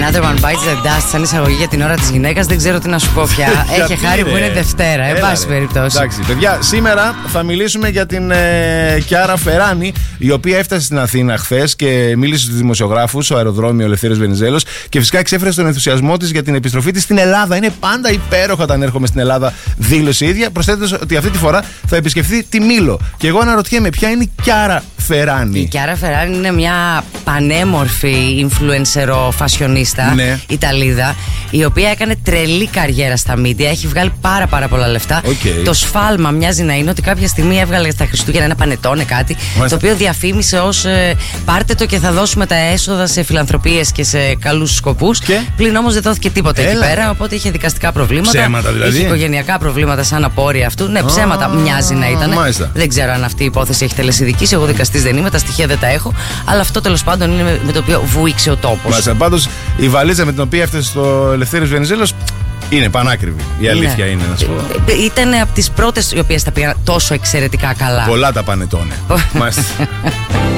Another one bites the dust, σαν εισαγωγή για την ώρα της γυναίκας, δεν ξέρω τι να σου πω πια. Έχει χάρη που είναι Δευτέρα, εν πάση περιπτώσει. Εντάξει, παιδιά, σήμερα θα μιλήσουμε για την Κιάρα Φεράνη, η οποία έφτασε στην Αθήνα χθες και μίλησε στους δημοσιογράφους στο αεροδρόμιο Ελευθέριος Βενιζέλος και φυσικά εξέφρασε τον ενθουσιασμό της για την επιστροφή της στην Ελλάδα. Είναι πάντα υπέροχα όταν έρχομαι στην Ελλάδα, δήλωσε η ίδια, προσθέτοντας ότι αυτή τη φορά θα επισκεφθεί τη Μήλο. Και εγώ αναρωτιέμαι, ποια είναι η Κιάρα Φεράνη? Η Κιάρα Φεράνη είναι μια πανέμορφη influencer φασιονίστα, ναι, Ιταλίδα, η οποία έκανε τρελή καριέρα στα μίντια, έχει βγάλει πάρα πολλά λεφτά. Το σφάλμα μοιάζει να είναι ότι κάποια στιγμή έβγαλε στα Χριστούγεννα ένα πανετόνε κάτι, το οποίο διαφήμισε ως πάρτε το και θα δώσουμε τα έσοδα σε φιλανθρωπίες και σε καλούς σκοπούς. Πλην όμως δεν δόθηκε τίποτα εκεί πέρα, οπότε είχε δικαστικά προβλήματα. Ψέματα δηλαδή. Είχε οικογενειακά προβλήματα σαν απόρρια αυτού. Ναι, ψέματα μοιάζει να ήταν. Δεν ξέρω αν αυτή η υπόθεση έχει τελεσιδικήσει. Εγώ δικαστής δεν είμαι, τα στοιχεία δεν τα έχω. Αλλά αυτό τέλος πάντων είναι με το οποίο βουήξε ο τόπος. Μάλιστα. Πάντως η βαλίτσα με την οποία έφτασε στο Ελευθέριος Βενιζέλος είναι πανάκριβη. Η αλήθεια είναι, να σου πω. Ήταν από τις πρώτες οι οποίες τα πήγαν τόσο εξαιρετικά καλά. Πολλά τα πανετώνε. Μάλιστα.